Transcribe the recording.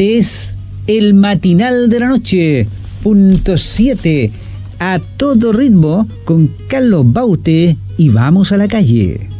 Este es el matinal de la noche, punto 7, a todo ritmo, con Carlos Baute y Vamos a la Calle.